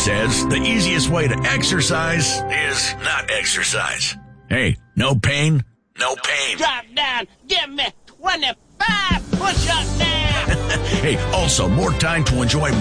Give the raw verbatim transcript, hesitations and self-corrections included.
says the easiest way to exercise is not exercise. Hey, no pain, no pain. Drop down, give me twenty-five push-ups now. Hey, also more time to enjoy